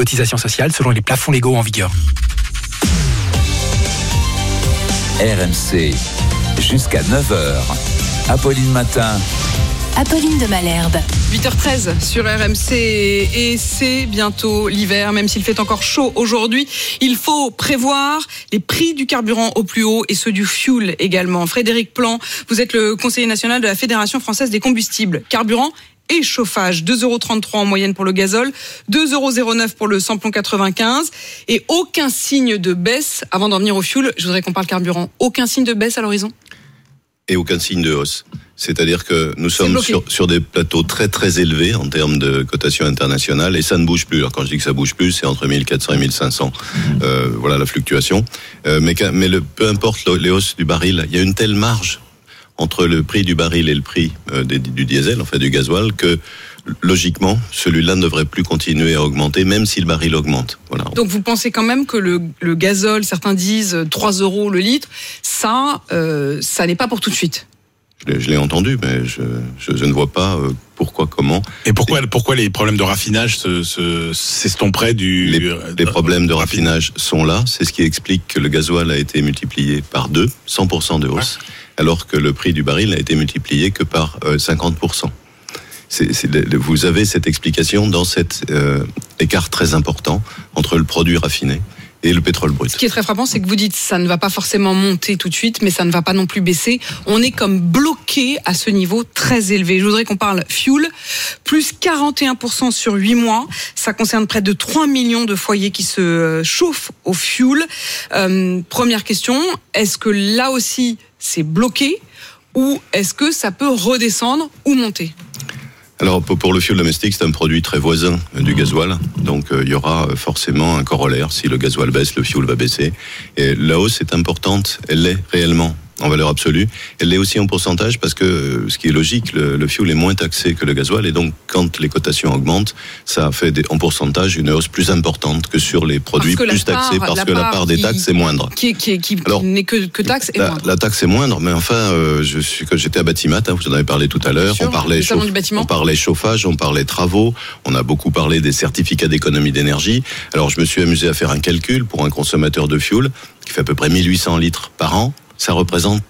cotisations sociales selon les plafonds légaux en vigueur. RMC, jusqu'à 9h. Apolline Matin. Apolline de Malherbe. 8h13 sur RMC et c'est bientôt l'hiver, même s'il fait encore chaud aujourd'hui. Il faut prévoir les prix du carburant au plus haut et ceux du fuel également. Frédéric Plan, vous êtes le conseiller national de la Fédération française des combustibles. Carburant et chauffage, 2,33 € en moyenne pour le gazole, 2,09 € pour le samplon 95 et aucun signe de baisse. Avant d'en venir au fuel, je voudrais qu'on parle carburant. Aucun signe de baisse à l'horizon ? Et aucun signe de hausse. C'est-à-dire que nous sommes sur des plateaux très très élevés en termes de cotation internationale et ça ne bouge plus. Alors quand je dis que ça bouge plus, c'est entre 1400 et 1500. Voilà la fluctuation. Peu importe les hausses du baril, il y a une telle marge entre le prix du baril et le prix du diesel, en fait du gasoil, que logiquement, celui-là ne devrait plus continuer à augmenter, même si le baril augmente. Voilà. Donc vous pensez quand même que le gazole, certains disent 3 € le litre, ça n'est pas pour tout de suite. Je l'ai entendu, mais je ne vois pas pourquoi, comment. Et pourquoi les problèmes de raffinage s'estomperaient Les problèmes de raffinage sont là. C'est ce qui explique que le gasoil a été multiplié par 2, 100% de hausse, alors que le prix du baril n'a été multiplié que par 50%. Vous avez cette explication dans cet écart très important entre le produit raffiné et le pétrole brut. Ce qui est très frappant, c'est que vous dites ça ne va pas forcément monter tout de suite, mais ça ne va pas non plus baisser. On est comme bloqué à ce niveau très élevé. Je voudrais qu'on parle fuel, plus 41% sur 8 mois. Ça concerne près de 3 millions de foyers qui se chauffent au fuel. Première question, est-ce que là aussi c'est bloqué ou est-ce que ça peut redescendre ou monter ? Alors pour le fuel domestique, c'est un produit très voisin du gasoil, donc il y aura forcément un corollaire. Si le gasoil baisse, le fuel va baisser. Et la hausse est importante, elle l'est réellement en valeur absolue. Elle l'est aussi en pourcentage parce que, ce qui est logique, le fuel est moins taxé que le gasoil et donc quand les cotations augmentent, ça fait en pourcentage une hausse plus importante que sur les produits plus taxés parce que la part des taxes est moindre. Qui n'est que taxe est moindre. La taxe est moindre, mais enfin, j'étais à Batimat, vous en avez parlé tout à l'heure, on parlait chauffage, on parlait travaux, on a beaucoup parlé des certificats d'économie d'énergie. Alors je me suis amusé à faire un calcul pour un consommateur de fuel qui fait à peu près 1800 litres par an. Ça représente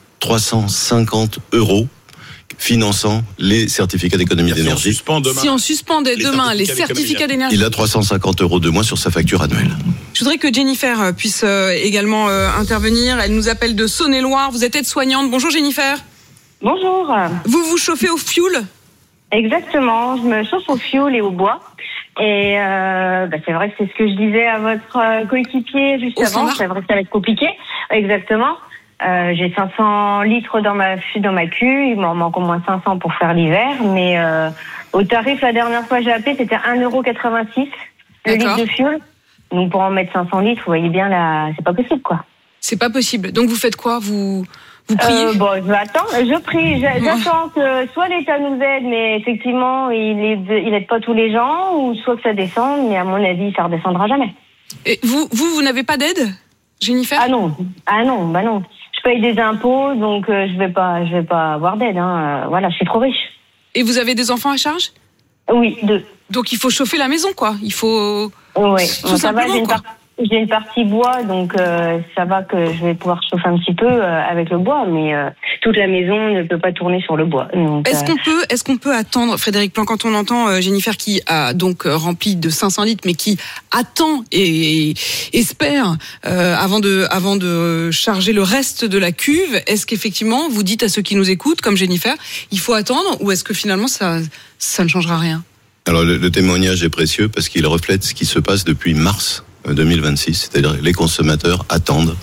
350 € finançant les certificats d'économie d'énergie. Si on suspendait demain les certificats d'énergie, il a 350 € de moins sur sa facture annuelle. Je voudrais que Jennifer puisse également intervenir. Elle nous appelle de Saône-et-Loire. Vous êtes aide-soignante. Bonjour Jennifer. Bonjour. Vous vous chauffez au fioul ? Exactement. Je me chauffe au fioul et au bois. Et c'est vrai que c'est ce que je disais à votre coéquipier juste avant. C'est vrai que ça va être compliqué. Exactement. J'ai 500 litres dans ma cuve, il m'en manque au moins 500 pour faire l'hiver, mais au tarif, la dernière fois que j'ai appelé, c'était 1,86 € le litre de fuel. Donc pour en mettre 500 litres, vous voyez bien là, c'est pas possible quoi. C'est pas possible. Donc vous faites quoi ? Vous priez ? Je prie, j'attends que soit l'État nous aide, mais effectivement, il aide pas tous les gens, ou soit que ça descende, mais à mon avis, ça redescendra jamais. Et vous n'avez pas d'aide, Jennifer ? Ah non, non. Je paye des impôts, donc je vais pas avoir d'aide. Voilà, je suis trop riche. Et vous avez des enfants à charge ? Oui, 2. Donc il faut chauffer la maison, quoi. Il faut. Oui, tout simplement, quoi. J'ai une partie bois, donc ça va que je vais pouvoir chauffer un petit peu avec le bois, mais toute la maison ne peut pas tourner sur le bois. Donc, est-ce qu'on peut attendre, Frédéric Plan, quand on entend Jennifer qui a donc rempli de 500 litres, mais qui attend et espère avant de charger le reste de la cuve, est-ce qu'effectivement vous dites à ceux qui nous écoutent, comme Jennifer, il faut attendre, ou est-ce que finalement ça ne changera rien ? Alors le témoignage est précieux parce qu'il reflète ce qui se passe depuis mars 2026, c'est-à-dire les consommateurs attendent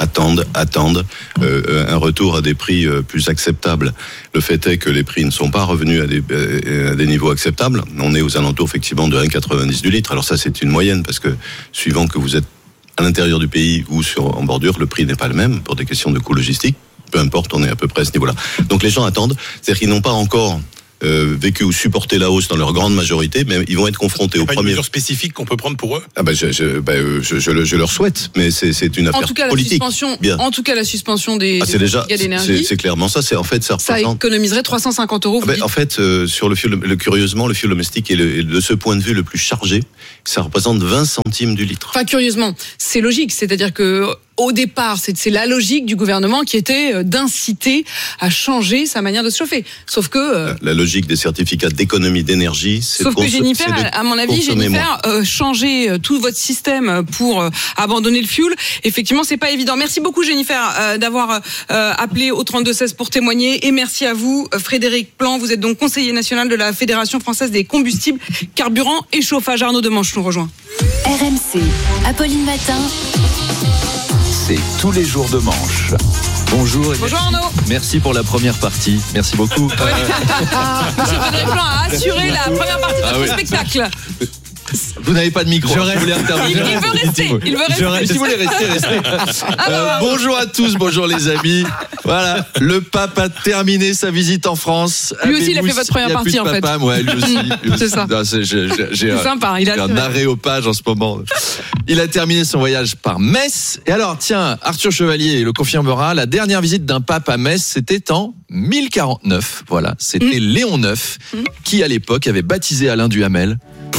un retour à des prix plus acceptables. Le fait est que les prix ne sont pas revenus à des niveaux acceptables. On est aux alentours effectivement de 1,90 du litre. Alors ça c'est une moyenne parce que suivant que vous êtes à l'intérieur du pays ou en bordure, le prix n'est pas le même pour des questions de coûts logistiques. Peu importe, on est à peu près à ce niveau-là. Donc les gens attendent, c'est-à-dire qu'ils n'ont pas encore vécu ou supporté la hausse dans leur grande majorité, mais ils vont être confrontés au premier. Une mesure spécifique qu'on peut prendre pour eux. Je leur souhaite, mais c'est une affaire politique. En tout cas, la suspension des certificats d'énergie. C'est clairement ça. Ça représente. Ça économiserait 350 €. En fait, sur le fioul, curieusement, le fioul domestique est de ce point de vue le plus chargé. Ça représente 20 centimes du litre. Enfin, curieusement, c'est logique. C'est-à-dire que au départ, c'est la logique du gouvernement qui était d'inciter à changer sa manière de se chauffer. Sauf que la logique des certificats d'économie d'énergie, c'est sauf que Jennifer, à mon avis, changer tout votre système pour abandonner le fioul, effectivement, c'est pas évident. Merci beaucoup, Jennifer, d'avoir appelé au 3216 pour témoigner, et merci à vous, Frédéric Plan. Vous êtes donc conseiller national de la Fédération française des combustibles, carburants et chauffage. Arnaud Demanche nous rejoint. RMC, Apolline Matin. C'est tous les jours de manche. Bonjour et bonjour Arnaud. Merci pour la première partie. Merci beaucoup. Monsieur Frédéric Plan a assuré la première partie de notre spectacle. Vous n'avez pas de micro. Il veut rester. Si vous voulez rester. Bonjour à tous, bonjour les amis. Voilà, le pape a terminé sa visite en France. Lui aussi, il a fait votre première partie en fait. Ouais, lui aussi. C'est ça. J'ai sympa. Il a un arrêt au page en ce moment. Il a terminé son voyage par Metz. Et alors, tiens, Arthur Chevalier le confirmera, la dernière visite d'un pape à Metz, c'était en 1049. Voilà, c'était Léon IX qui, à l'époque, avait baptisé Alain Duhamel.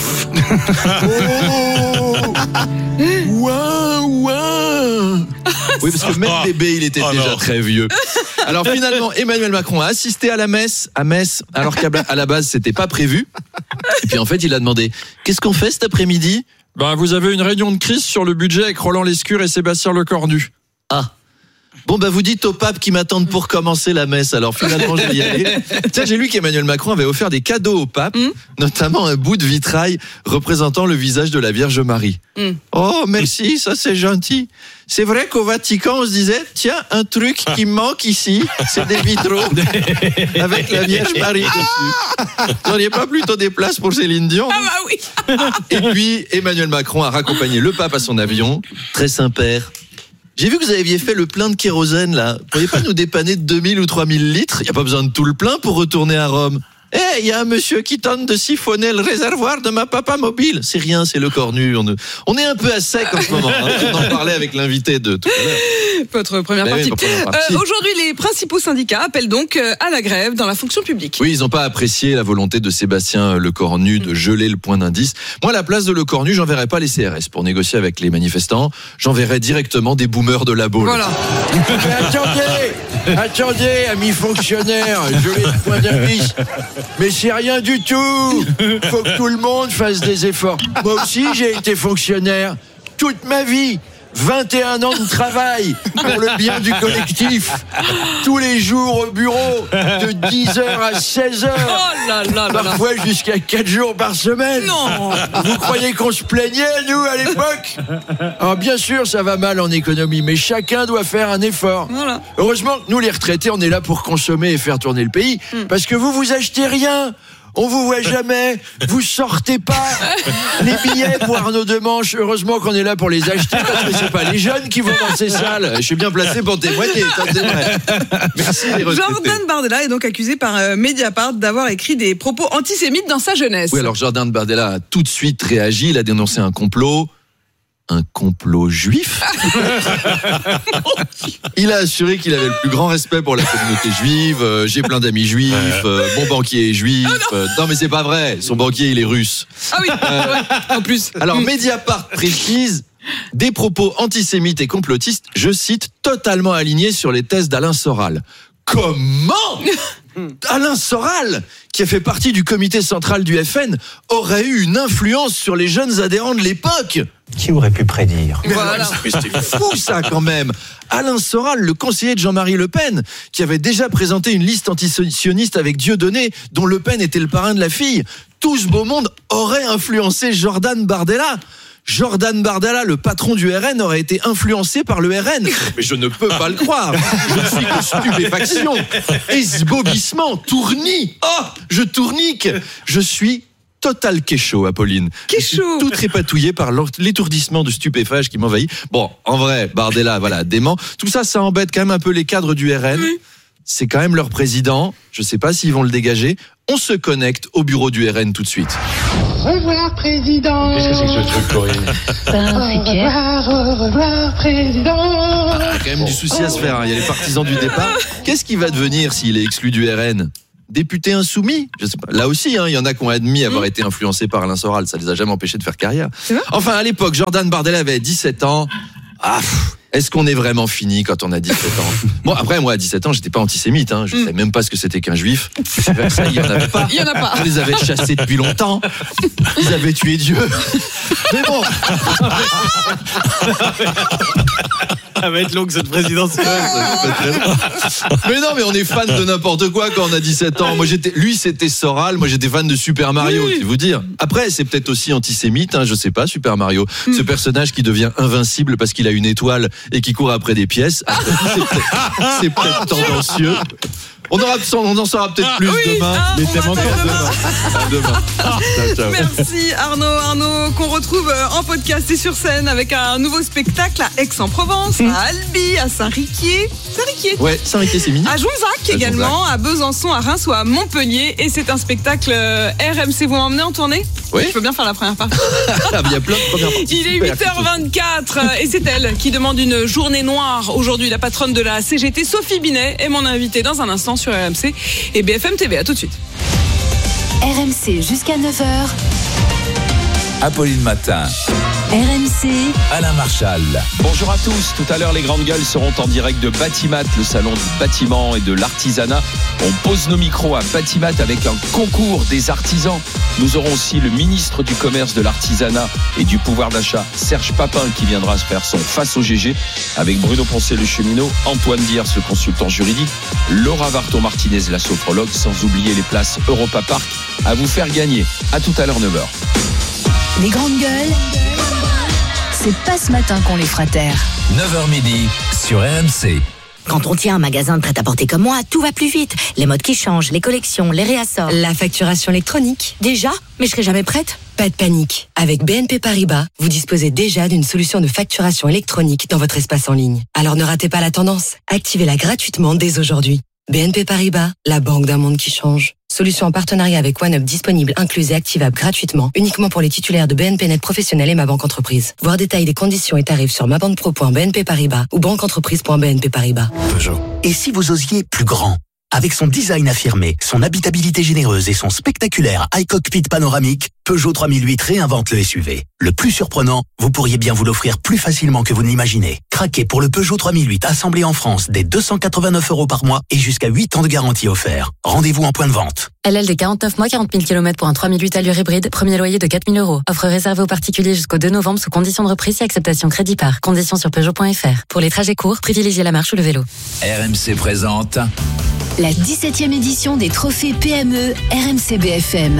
Oui, parce que même bébé, il était déjà très vieux. Alors finalement, Emmanuel Macron a assisté à la messe à Metz, alors qu'à la base, c'était pas prévu. Et puis en fait, il a demandé: qu'est-ce qu'on fait cet après-midi ? Vous avez une réunion de crise sur le budget avec Roland Lescure et Sébastien Lecornu. Ah. Bon, vous dites au pape qui m'attendent pour commencer la messe. Alors finalement, je vais y aller. Tiens, j'ai lu qu'Emmanuel Macron avait offert des cadeaux au pape, notamment un bout de vitrail représentant le visage de la Vierge Marie. Oh, merci, ça c'est gentil. C'est vrai qu'au Vatican, on se disait, tiens, un truc qui manque ici, c'est des vitraux avec la Vierge Marie dessus. Vous n'auriez pas plutôt des places pour Céline Dion? Ah oui. Et puis, Emmanuel Macron a raccompagné le pape à son avion. Très Saint-Père. J'ai vu que vous aviez fait le plein de kérosène, là. Vous pourriez pas nous dépanner de 2000 ou 3000 litres? Il n'y a pas besoin de tout le plein pour retourner à Rome. Il y a un monsieur qui tente de siphonner le réservoir de ma papa mobile. C'est rien, c'est le cornu. On est un peu à sec en ce moment. On en parlait avec l'invité de tout à l'heure. Votre première partie. Aujourd'hui, les principaux syndicats appellent donc à la grève dans la fonction publique. Oui, ils n'ont pas apprécié la volonté de Sébastien Lecornu de geler le point d'indice. Moi, à la place de Lecornu, j'enverrai pas les CRS pour négocier avec les manifestants. J'enverrai directement des boomers de labo. Voilà. Attendez, amis fonctionnaires, geler le point d'indice. Mais c'est rien du tout. Faut que tout le monde fasse des efforts. Moi aussi, j'ai été fonctionnaire toute ma vie. 21 ans de travail pour le bien du collectif. Tous les jours au bureau, de 10h à 16h. Oh là là là. Parfois jusqu'à 4 jours par semaine. Non. Vous croyez qu'on se plaignait, nous, à l'époque? Alors bien sûr, ça va mal en économie, mais chacun doit faire un effort. Voilà. Heureusement que nous, les retraités, on est là pour consommer et faire tourner le pays. Parce que vous achetez rien. On vous voit jamais, vous sortez pas les billets pour Arnaud Demanche. Heureusement qu'on est là pour les acheter, parce que c'est pas les jeunes qui vont dans ces salles. Je suis bien placé pour témoigner. Merci les retraités. Jordan Bardella est donc accusé par Mediapart d'avoir écrit des propos antisémites dans sa jeunesse. Oui, alors Jordan Bardella a tout de suite réagi. Il a dénoncé un complot juif. Il a assuré qu'il avait le plus grand respect pour la communauté juive. J'ai plein d'amis juifs. Mon banquier est juif. Non, mais c'est pas vrai. Son banquier, il est russe. Ah oui, en plus. Alors, Mediapart précise des propos antisémites et complotistes, je cite, totalement alignés sur les thèses d'Alain Soral. Comment Alain Soral, qui a fait partie du comité central du FN, aurait eu une influence sur les jeunes adhérents de l'époque? Qui aurait pu prédire? Voilà. C'est fou ça quand même. Alain Soral, le conseiller de Jean-Marie Le Pen, qui avait déjà présenté une liste antisioniste avec Dieudonné, dont Le Pen était le parrain de la fille. Tout ce beau monde aurait influencé Jordan Bardella. Jordan Bardella, le patron du RN, aurait été influencé par le RN. Mais je ne peux pas le croire. Je ne suis que stupéfaction, esbobissement, tournis. Oh, je tournique. Je suis total kécho, Apolline. Kécho. Je suis tout trépatouillé par l'étourdissement de stupéphage qui m'envahit. Bon, en vrai, Bardella, voilà, dément. Tout ça, ça embête quand même un peu les cadres du RN. c'est quand même leur président. Je sais pas s'ils vont le dégager. On se connecte au bureau du RN tout de suite. Au revoir, président. Qu'est-ce que c'est que ce truc, Corinne? Au revoir, président. Il y a quand même du souci à se faire. Il y a les partisans du départ. Qu'est-ce qui va devenir s'il est exclu du RN? Député insoumis, je sais pas. Là aussi, il y en a qui ont admis avoir été influencés par Alain Soral. Ça les a jamais empêchés de faire carrière. Enfin, à l'époque, Jordan Bardella avait 17 ans. Est-ce qu'on est vraiment fini quand on a 17 ans? Bon, après, moi, à 17 ans, j'étais pas antisémite. Je savais même pas ce que c'était qu'un juif. Ça, il y en avait pas. Il y en a pas. On les avait chassés depuis longtemps. Ils avaient tué Dieu. Mais bon. Ça va être long cette présidentielle. Mais non, mais on est fan de n'importe quoi quand on a 17 ans. Moi, lui, c'était Soral. Moi, j'étais fan de Super Mario, c'est vous dire. Après, c'est peut-être aussi antisémite, je sais pas, Super Mario. Ce personnage qui devient invincible parce qu'il a une étoile et qui court après des pièces. C'est peut-être tendancieux. On en saura peut-être plus demain. Mais t'aimes encore demain. Ciao. Merci Arnaud, qu'on retrouve en podcast et sur scène avec un nouveau spectacle à Aix-en-Provence, à Albi, à Saint-Riquier. Ouais, Saint-Riquier, c'est mignon. À Jonzac également, à Besançon, à Reims ou à Montpellier. Et c'est un spectacle RMC. Vous m'emmenez en tournée? Oui. Je peux bien faire la première partie. Il y a plein de premières parties. Il est 8h24 et c'est elle qui demande une journée noire aujourd'hui. La patronne de la CGT, Sophie Binet, est mon invitée dans un instant sur RMC et BFM TV. À tout de suite. RMC jusqu'à 9h. Apolline Matin. RMC. Alain Marchal. Bonjour à tous. Tout à l'heure, les grandes gueules seront en direct de Batimat, le salon du bâtiment et de l'artisanat. On pose nos micros à Batimat avec un concours des artisans. Nous aurons aussi le ministre du commerce, de l'artisanat et du pouvoir d'achat, Serge Papin, qui viendra se faire son face au GG avec Bruno Poncet, le cheminot, Antoine Diers, le consultant juridique, Laura Varton-Martinez, la sophrologue, sans oublier les places Europa Park à vous faire gagner. À tout à l'heure, 9h. Les grandes gueules, c'est pas ce matin qu'on les fera taire. 9h midi sur RMC. Quand on tient un magasin de prêt-à-porter comme moi, tout va plus vite. Les modes qui changent, les collections, les réassorts. La facturation électronique. Déjà? Mais je serai jamais prête. Pas de panique. Avec BNP Paribas, vous disposez déjà d'une solution de facturation électronique dans votre espace en ligne. Alors ne ratez pas la tendance. Activez-la gratuitement dès aujourd'hui. BNP Paribas, la banque d'un monde qui change. Solution en partenariat avec OneUp disponible, incluse et activable gratuitement, uniquement pour les titulaires de BNP Net Professionnel et Ma Banque Entreprise. Voir détail des conditions et tarifs sur mabanquepro.bnp Paribas ou banqueentreprise.bnp Paribas. Peugeot. Et si vous osiez plus grand? Avec son design affirmé, son habitabilité généreuse et son spectaculaire iCockpit panoramique, Peugeot 3008 réinvente le SUV. Le plus surprenant, vous pourriez bien vous l'offrir plus facilement que vous ne l'imaginez. Craquez pour le Peugeot 3008 assemblé en France dès 289 € par mois et jusqu'à 8 ans de garantie offert. Rendez-vous en point de vente. LLD 49 mois, 40 000 km pour un 3008 allure hybride, premier loyer de 4 000 €. Offre réservée aux particuliers jusqu'au 2 novembre sous condition de reprise et acceptation crédit par. Conditions sur Peugeot.fr. Pour les trajets courts, privilégiez la marche ou le vélo. RMC présente La 17e édition des trophées PME RMC BFM.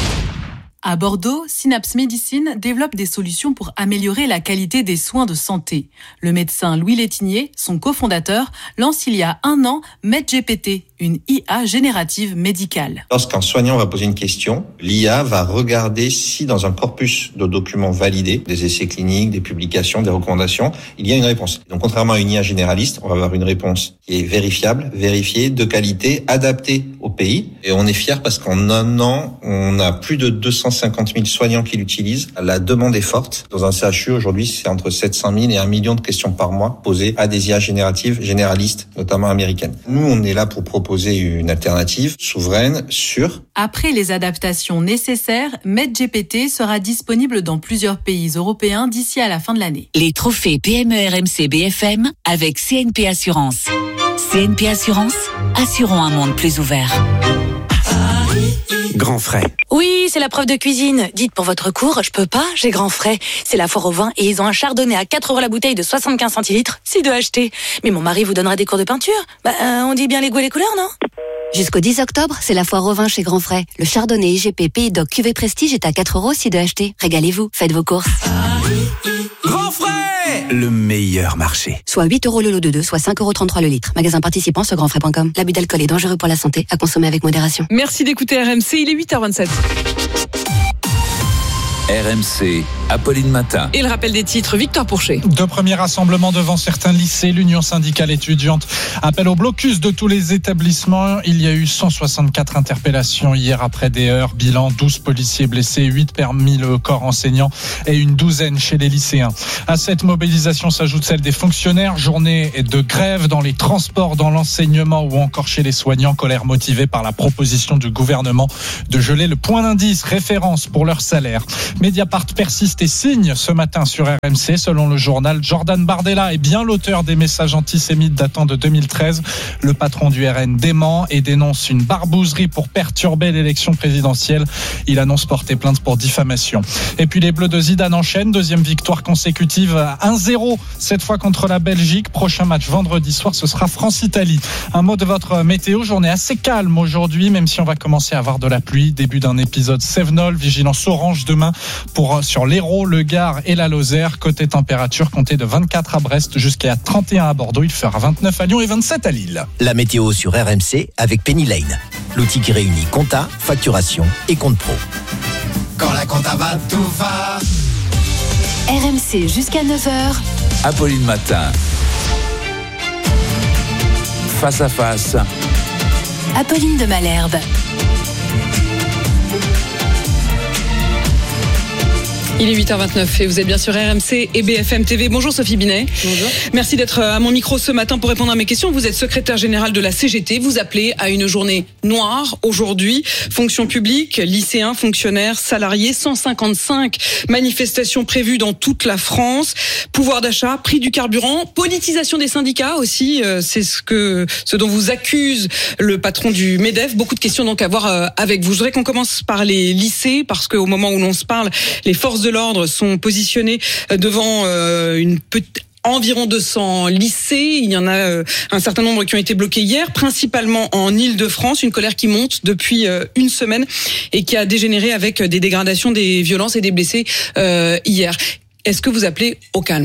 À Bordeaux, Synapse Médecine développe des solutions pour améliorer la qualité des soins de santé. Le médecin Louis Létinier, son cofondateur, lance il y a 1 an MedGPT, une IA générative médicale. Lorsqu'un soignant va poser une question, l'IA va regarder si dans un corpus de documents validés, des essais cliniques, des publications, des recommandations, il y a une réponse. Donc contrairement à une IA généraliste, on va avoir une réponse qui est vérifiable, vérifiée, de qualité, adaptée au pays. Et on est fiers parce qu'en 1 an, on a plus de 250 000 soignants qui l'utilisent. La demande est forte. Dans un CHU, aujourd'hui, c'est entre 700 000 et 1 million de questions par mois posées à des IA génératives, généralistes, notamment américaines. Nous, on est là pour proposer une alternative souveraine, sûre. Après les adaptations nécessaires, MedGPT sera disponible dans plusieurs pays européens d'ici à la fin de l'année. Les trophées PME RMC BFM avec CNP Assurance. CNP Assurance, assurons un monde plus ouvert. Grand frais. Oui, c'est la preuve de cuisine. Dites pour votre cours, je peux pas, j'ai grand frais. C'est la foire au vin et ils ont un chardonnay à 4 € la bouteille de 75 centilitres, si de acheter. Mais mon mari vous donnera des cours de peinture. On dit bien les goûts et les couleurs, non? Jusqu'au 10 octobre, c'est la foire au vin chez Grand Frais. Le chardonnay IGP Pays d'Oc Cuvée Prestige est à 4 € si de acheter. Régalez-vous, faites vos courses. Grand Frais, le meilleur marché. Soit 8 € le lot de 2, soit 5,33 € le litre. Magasin participant sur grandfrais.com. L'abus d'alcool est dangereux pour la santé, à consommer avec modération. Merci d'écouter RMC, il est 8h27. RMC, Apolline Matin. Et le rappel des titres, Victor Pourchet. Deux premiers rassemblements devant certains lycées. L'Union syndicale étudiante appelle au blocus de tous les établissements. Il y a eu 164 interpellations hier après des heures. Bilan, 12 policiers blessés, 8 parmi le corps enseignant et une douzaine chez les lycéens. À cette mobilisation s'ajoute celle des fonctionnaires. Journée de grève dans les transports, dans l'enseignement ou encore chez les soignants. Colère motivée par la proposition du gouvernement de geler le point d'indice, référence pour leur salaire. Mediapart persiste et signe ce matin sur RMC. Selon le journal, Jordan Bardella est bien l'auteur des messages antisémites datant de 2013. Le patron du RN dément et dénonce une barbouzerie pour perturber l'élection présidentielle. Il annonce porter plainte pour diffamation. Et puis les Bleus de Zidane enchaînent. Deuxième victoire consécutive à 1-0, cette fois contre la Belgique. Prochain match vendredi soir, ce sera France-Italie. Un mot de votre météo. Journée assez calme aujourd'hui, même si on va commencer à avoir de la pluie. Début d'un épisode Cévenol. Vigilance orange demain sur l'Hérault, le Gard et la Lozère. Côté température, comptez de 24 à Brest jusqu'à 31 à Bordeaux. Il fera 29 à Lyon et 27 à Lille. La météo sur RMC avec Penny Lane, l'outil qui réunit compta, facturation et compte pro. Quand la compta va, tout va. RMC jusqu'à 9h. Apolline Matin. Face à face. Apolline de Malherbe. Il est 8h29 et vous êtes bien sur RMC et BFM TV. Bonjour Sophie Binet. Bonjour. Merci d'être à mon micro ce matin pour répondre à mes questions. Vous êtes secrétaire générale de la CGT. Vous appelez à une journée noire aujourd'hui. Fonction publique, lycéens, fonctionnaires, salariés. 155 manifestations prévues dans toute la France. Pouvoir d'achat, prix du carburant, politisation des syndicats aussi. C'est ce dont vous accuse le patron du MEDEF. Beaucoup de questions donc à voir avec vous. Je voudrais qu'on commence par les lycées parce qu'au moment où l'on se parle, les forces de l'ordre sont positionnés devant environ 200 lycées. Il y en a un certain nombre qui ont été bloqués hier, principalement en Île-de-France. Une colère qui monte depuis une semaine et qui a dégénéré avec des dégradations, des violences et des blessés hier. Est-ce que vous appelez au calme ?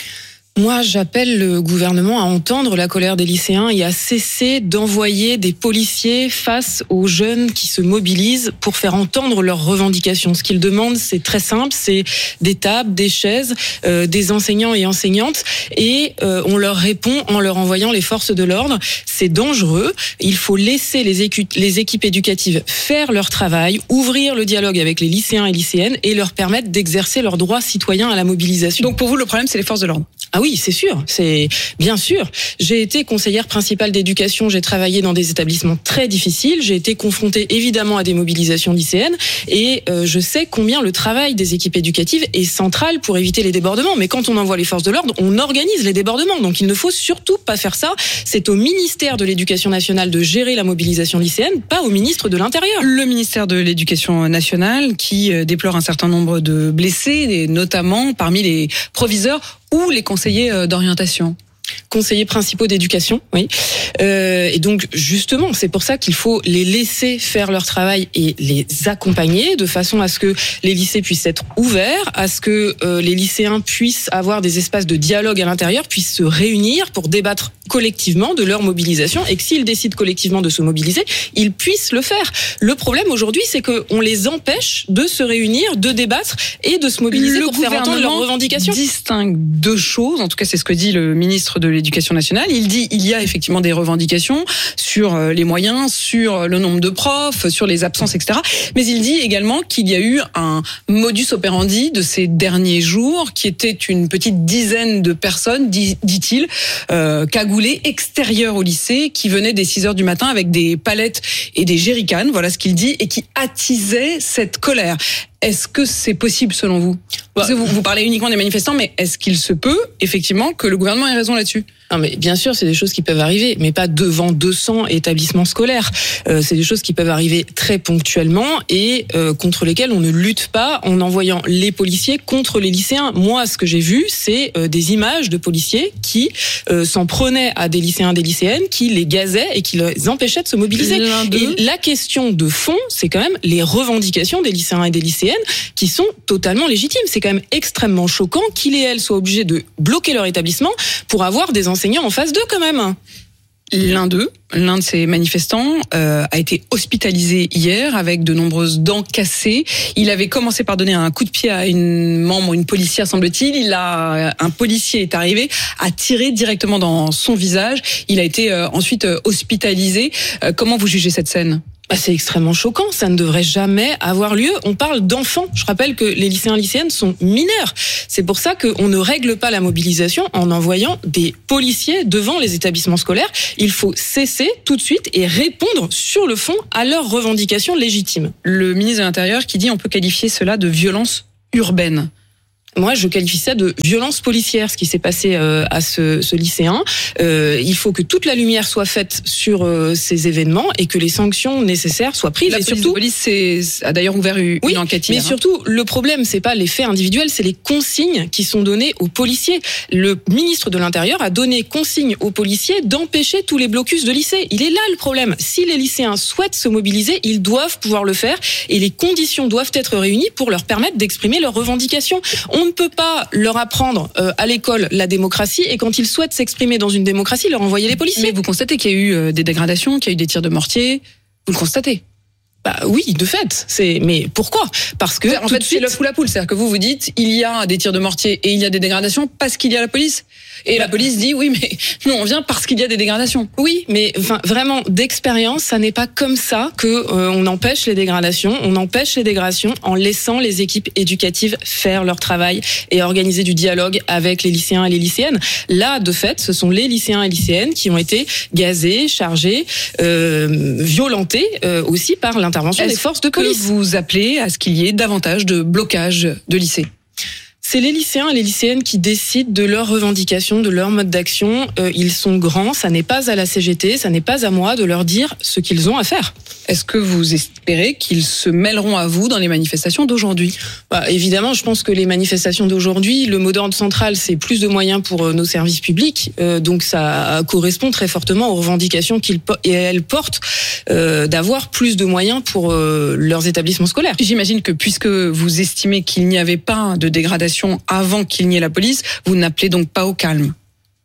Moi, j'appelle le gouvernement à entendre la colère des lycéens et à cesser d'envoyer des policiers face aux jeunes qui se mobilisent pour faire entendre leurs revendications. Ce qu'ils demandent, c'est très simple, c'est des tables, des chaises, des enseignants et enseignantes, et on leur répond en leur envoyant les forces de l'ordre. C'est dangereux, il faut laisser les équipes éducatives faire leur travail, ouvrir le dialogue avec les lycéens et lycéennes et leur permettre d'exercer leurs droits citoyens à la mobilisation. Donc pour vous, le problème, c'est les forces de l'ordre ? Ah oui, c'est sûr, c'est bien sûr. J'ai été conseillère principale d'éducation, j'ai travaillé dans des établissements très difficiles, j'ai été confrontée évidemment à des mobilisations lycéennes et je sais combien le travail des équipes éducatives est central pour éviter les débordements. Mais quand on envoie les forces de l'ordre, on organise les débordements. Donc il ne faut surtout pas faire ça. C'est au ministère de l'Éducation nationale de gérer la mobilisation lycéenne, pas au ministre de l'Intérieur. Le ministère de l'Éducation nationale qui déplore un certain nombre de blessés, et notamment parmi les proviseurs ou les conseillers d'orientation. Conseillers principaux d'éducation, oui. Et donc, justement, c'est pour ça qu'il faut les laisser faire leur travail et les accompagner de façon à ce que les lycées puissent être ouverts, à ce que les lycéens puissent avoir des espaces de dialogue à l'intérieur, puissent se réunir pour débattre collectivement de leur mobilisation et que s'ils décident collectivement de se mobiliser, ils puissent le faire. Le problème aujourd'hui, c'est qu'on les empêche de se réunir, de débattre et de se mobiliser pour faire entendre leurs revendications. Le gouvernement distingue deux choses, en tout cas c'est ce que dit le ministre de l'Éducation nationale. Il dit il y a effectivement des revendications sur les moyens, sur le nombre de profs, sur les absences, etc. Mais il dit également qu'il y a eu un modus operandi de ces derniers jours qui était une petite dizaine de personnes, dit-il, cagoulées extérieures au lycée, qui venaient dès 6h du matin avec des palettes et des jerrycans, voilà ce qu'il dit, et qui attisaient cette colère. Est-ce que c'est possible selon vous ? Parce que vous parlez uniquement des manifestants, mais est-ce qu'il se peut effectivement que le gouvernement ait raison là-dessus ? Non, mais bien sûr, c'est des choses qui peuvent arriver, mais pas devant 200 établissements scolaires. C'est des choses qui peuvent arriver très ponctuellement et contre lesquelles on ne lutte pas en envoyant les policiers contre les lycéens. Moi, ce que j'ai vu, c'est des images de policiers qui s'en prenaient à des lycéens et des lycéennes, qui les gazaient et qui les empêchaient de se mobiliser. Et la question de fond, c'est quand même les revendications des lycéens et des lycéennes qui sont totalement légitimes. C'est quand même extrêmement choquant qu'ils et elles soient obligés de bloquer leur établissement pour avoir des enseignants en face d'eux quand même. L'un de ces manifestants a été hospitalisé hier avec de nombreuses dents cassées. Il avait commencé par donner un coup de pied à une policière, semble-t-il. Un policier est arrivé, a tiré directement dans son visage. Il a été ensuite hospitalisé. Comment vous jugez cette scène ? C'est extrêmement choquant, ça ne devrait jamais avoir lieu. On parle d'enfants. Je rappelle que les lycéens et lycéennes sont mineurs. C'est pour ça qu'on ne règle pas la mobilisation en envoyant des policiers devant les établissements scolaires. Il faut cesser tout de suite et répondre sur le fond à leurs revendications légitimes. Le ministre de l'Intérieur qui dit on peut qualifier cela de violence urbaine. Moi, je qualifie ça de violence policière, ce qui s'est passé à ce lycéen. Il faut que toute la lumière soit faite sur ces événements et que les sanctions nécessaires soient prises. La police a d'ailleurs ouvert une enquête hier. Mais surtout, le problème, c'est pas les faits individuels, c'est les consignes qui sont données aux policiers. Le ministre de l'Intérieur a donné consigne aux policiers d'empêcher tous les blocus de lycée. Il est là le problème. Si les lycéens souhaitent se mobiliser, ils doivent pouvoir le faire et les conditions doivent être réunies pour leur permettre d'exprimer leurs revendications. On ne peut pas leur apprendre à l'école la démocratie et quand ils souhaitent s'exprimer dans une démocratie, leur envoyer les policiers. Mais vous constatez qu'il y a eu des dégradations, qu'il y a eu des tirs de mortier. Vous le constatez ? Oui, de fait. Mais pourquoi ? Parce que en fait, c'est l'œuf ou la poule. C'est-à-dire que vous dites, il y a des tirs de mortier et il y a des dégradations parce qu'il y a la police. Et la police dit, oui, mais non, on vient parce qu'il y a des dégradations. Oui, mais vraiment, d'expérience, ça n'est pas comme ça que on empêche les dégradations. On empêche les dégradations en laissant les équipes éducatives faire leur travail et organiser du dialogue avec les lycéens et les lycéennes. Là, de fait, ce sont les lycéens et lycéennes qui ont été gazés, chargés, violentés aussi par l'intervention des forces de police. Est-ce que vous appelez à ce qu'il y ait davantage de blocage de lycées ? C'est les lycéens et les lycéennes qui décident de leurs revendications, de leur mode d'action. Ils sont grands, ça n'est pas à la CGT, ça n'est pas à moi de leur dire ce qu'ils ont à faire. Est-ce que vous espérez qu'ils se mêleront à vous dans les manifestations d'aujourd'hui ? Évidemment, je pense que les manifestations d'aujourd'hui, le mot d'ordre central, c'est plus de moyens pour nos services publics. Donc ça correspond très fortement aux revendications qu'elles portent d'avoir plus de moyens pour leurs établissements scolaires. J'imagine que puisque vous estimez qu'il n'y avait pas de dégradation avant qu'il n'y ait la police, vous n'appelez donc pas au calme ?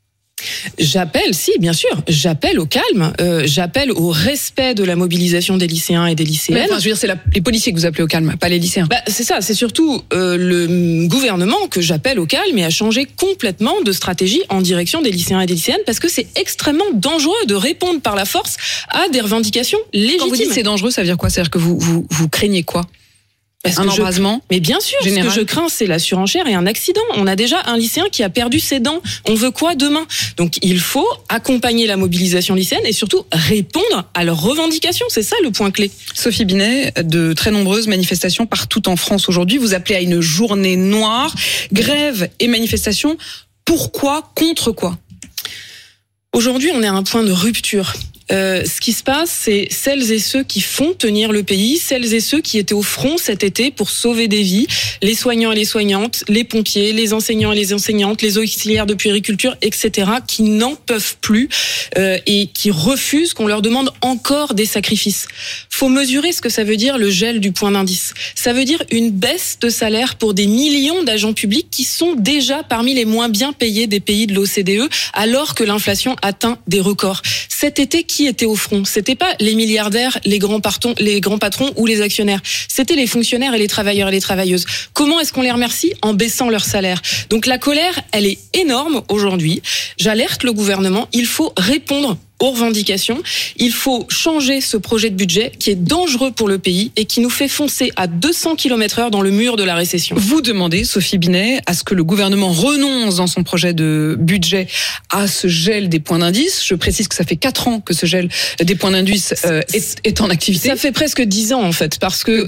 J'appelle, si, bien sûr, j'appelle au calme, j'appelle au respect de la mobilisation des lycéens et des lycéennes. Je veux dire, c'est les policiers que vous appelez au calme, pas les lycéens. C'est ça, c'est surtout le gouvernement que j'appelle au calme et à changer complètement de stratégie en direction des lycéens et des lycéennes parce que c'est extrêmement dangereux de répondre par la force à des revendications légitimes. Quand vous dites c'est dangereux, ça veut dire quoi ? C'est-à-dire que vous craignez quoi ? Un embrasement ? Mais bien sûr, général. Ce que je crains, c'est la surenchère et un accident. On a déjà un lycéen qui a perdu ses dents. On veut quoi demain ? Donc il faut accompagner la mobilisation lycéenne et surtout répondre à leurs revendications. C'est ça le point clé. Sophie Binet, de très nombreuses manifestations partout en France aujourd'hui. Vous appelez à une journée noire, grève et manifestation. Pourquoi ? Contre quoi ? Aujourd'hui, on est à un point de rupture. Ce qui se passe, c'est celles et ceux qui font tenir le pays, celles et ceux qui étaient au front cet été pour sauver des vies, les soignants et les soignantes, les pompiers, les enseignants et les enseignantes, les auxiliaires de puériculture, etc., qui n'en peuvent plus et qui refusent qu'on leur demande encore des sacrifices. Faut mesurer ce que ça veut dire le gel du point d'indice. Ça veut dire une baisse de salaire pour des millions d'agents publics qui sont déjà parmi les moins bien payés des pays de l'OCDE, alors que l'inflation atteint des records. Cet été, qui était au front ? C'était pas les milliardaires, les grands patrons ou les actionnaires. C'était les fonctionnaires et les travailleurs et les travailleuses. Comment est-ce qu'on les remercie ? En baissant leur salaire. Donc la colère, elle est énorme aujourd'hui. J'alerte le gouvernement, il faut répondre aux revendications. Il faut changer ce projet de budget qui est dangereux pour le pays et qui nous fait foncer à 200 km/h dans le mur de la récession. Vous demandez, Sophie Binet, à ce que le gouvernement renonce dans son projet de budget à ce gel des points d'indice. Je précise que ça fait 4 ans que ce gel des points d'indice est en activité. Ça fait presque 10 ans en fait, parce que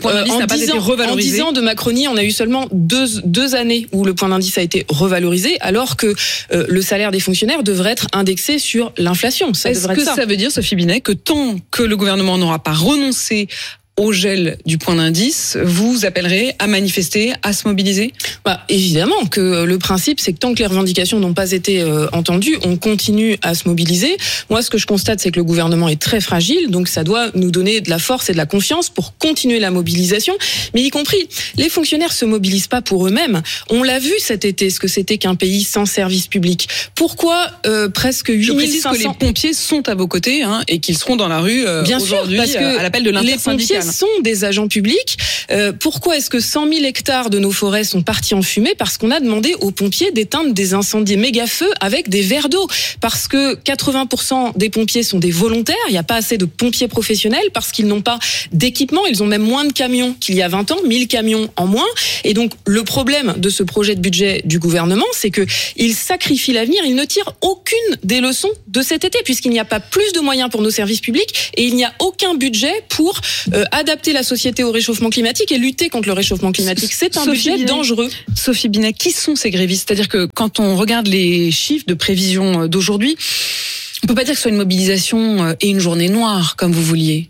en 10 ans de Macronie, on a eu seulement deux années où le point d'indice a été revalorisé, alors que le salaire des fonctionnaires devrait être indexé sur l'inflation. Est-ce que ça veut dire, Sophie Binet, que tant que le gouvernement n'aura pas renoncé au gel du point d'indice, vous appellerez à manifester, à se mobiliser ? Évidemment que le principe, c'est que tant que les revendications n'ont pas été entendues, on continue à se mobiliser. Moi, ce que je constate, c'est que le gouvernement est très fragile, donc ça doit nous donner de la force et de la confiance pour continuer la mobilisation. Mais y compris, les fonctionnaires se mobilisent pas pour eux-mêmes. On l'a vu cet été, ce que c'était qu'un pays sans service public. Pourquoi presque 8500... Je précise que les pompiers sont à vos côtés et qu'ils seront dans la rue aujourd'hui à l'appel de l'intersyndicale. Sont des agents publics. Pourquoi est-ce que 100 000 hectares de nos forêts sont partis en fumée ? Parce qu'on a demandé aux pompiers d'éteindre des incendies méga-feux avec des verres d'eau. Parce que 80% des pompiers sont des volontaires. Il n'y a pas assez de pompiers professionnels parce qu'ils n'ont pas d'équipement. Ils ont même moins de camions qu'il y a 20 ans, 1000 camions en moins. Et donc, le problème de ce projet de budget du gouvernement, c'est que il sacrifie l'avenir. Il ne tire aucune des leçons de cet été puisqu'il n'y a pas plus de moyens pour nos services publics et il n'y a aucun budget pour adapter la société au réchauffement climatique et lutter contre le réchauffement climatique. C'est un budget dangereux. Sophie Binet, qui sont ces grévistes ? C'est-à-dire que quand on regarde les chiffres de prévision d'aujourd'hui, on peut pas dire que ce soit une mobilisation et une journée noire, comme vous vouliez.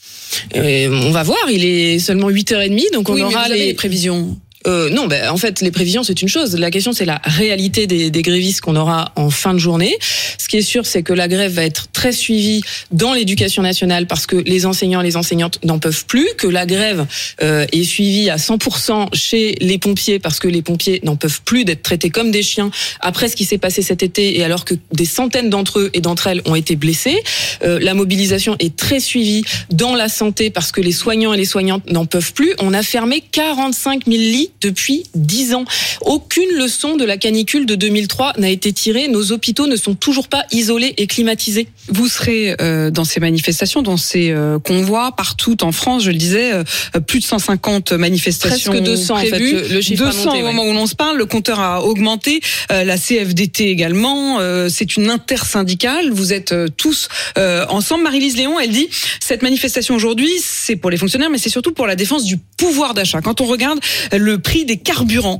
On va voir, il est seulement 8h30, donc on aura les prévisions. Non, en fait, les prévisions, c'est une chose. La question, c'est la réalité des grévistes qu'on aura en fin de journée. Ce qui est sûr, c'est que la grève va être très suivie dans l'éducation nationale parce que les enseignants et les enseignantes n'en peuvent plus, que la grève est suivie à 100% chez les pompiers parce que les pompiers n'en peuvent plus d'être traités comme des chiens après ce qui s'est passé cet été et alors que des centaines d'entre eux et d'entre elles ont été blessés. La mobilisation est très suivie dans la santé parce que les soignants et les soignantes n'en peuvent plus. On a fermé 45 000 lits depuis 10 ans. Aucune leçon de la canicule de 2003 n'a été tirée. Nos hôpitaux ne sont toujours pas isolés et climatisés. Vous serez dans ces manifestations, dans ces convois, partout en France, je le disais, plus de 150 manifestations presque 200 prévues. En fait, le chiffre 200 a monté, au moment où l'on se parle, le compteur a augmenté, la CFDT également, c'est une intersyndicale, vous êtes tous ensemble. Marie-Lise Léon, elle dit, cette manifestation aujourd'hui, c'est pour les fonctionnaires, mais c'est surtout pour la défense du pouvoir d'achat. Quand on regarde le prix des carburants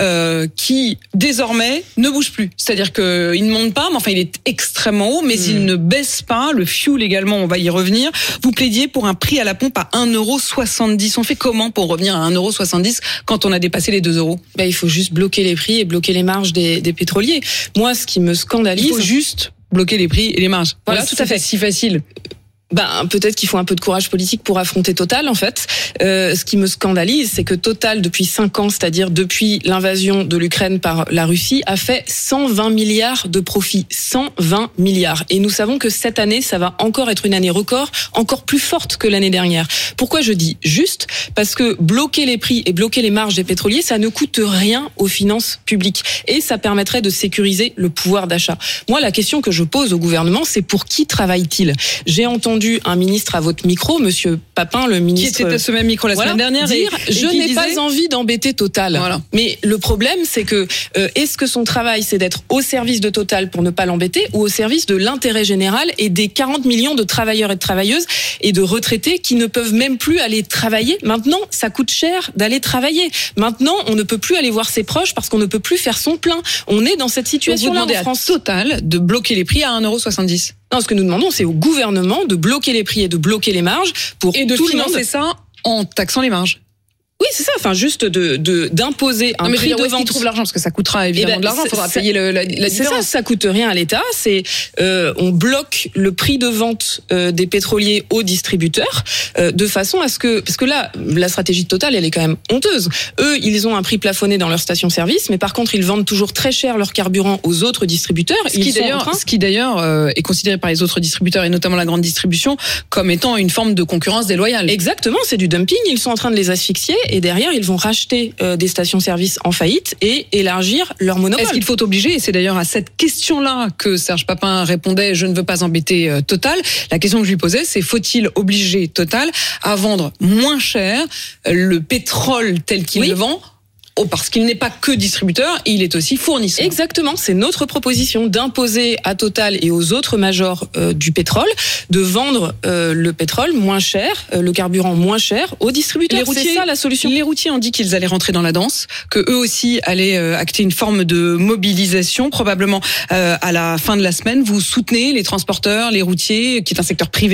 qui désormais ne bouge plus. C'est-à-dire qu'il ne monte pas, mais enfin il est extrêmement haut, mais il ne baisse pas. Le fuel également, on va y revenir. Vous plaidiez pour un prix à la pompe à 1,70 €. On fait comment pour revenir à 1,70 € quand on a dépassé les 2 €? Il faut juste bloquer les prix et bloquer les marges des pétroliers. Moi, ce qui me scandalise... Il faut juste bloquer les prix et les marges. Voilà, tout à fait. Si facile. Peut-être qu'il faut un peu de courage politique pour affronter Total, en fait. Ce qui me scandalise, c'est que Total, depuis 5 ans, c'est-à-dire depuis l'invasion de l'Ukraine par la Russie, a fait 120 milliards de profits. 120 milliards. Et nous savons que cette année, ça va encore être une année record, encore plus forte que l'année dernière. Pourquoi je dis juste ? Parce que bloquer les prix et bloquer les marges des pétroliers, ça ne coûte rien aux finances publiques. Et ça permettrait de sécuriser le pouvoir d'achat. Moi, la question que je pose au gouvernement, c'est pour qui travaille-t-il ? J'ai entendu un ministre à votre micro, Monsieur Papin, le ministre... Qui était à ce même micro la semaine dernière, dire je n'ai pas envie d'embêter Total. Voilà. Mais le problème, c'est que est-ce que son travail, c'est d'être au service de Total pour ne pas l'embêter ou au service de l'intérêt général et des 40 millions de travailleurs et de travailleuses et de retraités qui ne peuvent même plus aller travailler. Maintenant, ça coûte cher d'aller travailler. Maintenant, on ne peut plus aller voir ses proches parce qu'on ne peut plus faire son plein. On est dans cette situation-là en France. À Total de bloquer les prix à 1,70 €. Non, ce que nous demandons, c'est au gouvernement de bloquer les prix et de bloquer les marges pour et de tout financer le monde. Ça en taxant les marges. Oui, c'est ça. Enfin, juste d'imposer un prix de vente. Qui trouve l'argent parce que ça coûtera évidemment de l'argent. Il faudra payer la différence. Ça coûte rien à l'État. C'est on bloque le prix de vente des pétroliers aux distributeurs de façon à ce que parce que là la stratégie de Total elle est quand même honteuse. Eux ils ont un prix plafonné dans leur station-service, mais par contre ils vendent toujours très cher leur carburant aux autres distributeurs. Ce qui d'ailleurs est considéré par les autres distributeurs et notamment la grande distribution comme étant une forme de concurrence déloyale. Exactement, c'est du dumping. Ils sont en train de les asphyxier. Et derrière, ils vont racheter des stations-service en faillite et élargir leur monopole. Est-ce qu'il faut obliger ? Et c'est d'ailleurs à cette question-là que Serge Papin répondait « Je ne veux pas embêter Total ». La question que je lui posais, c'est faut-il obliger Total à vendre moins cher le pétrole tel qu'il le vend ? Parce qu'il n'est pas que distributeur, il est aussi fournisseur. Exactement, c'est notre proposition d'imposer à Total et aux autres majors du pétrole de vendre le pétrole moins cher, le carburant moins cher aux distributeurs. C'est ça la solution. Les routiers ont dit qu'ils allaient rentrer dans la danse, que eux aussi allaient acter une forme de mobilisation, probablement à la fin de la semaine. Vous soutenez les transporteurs, les routiers, qui est un secteur privé ?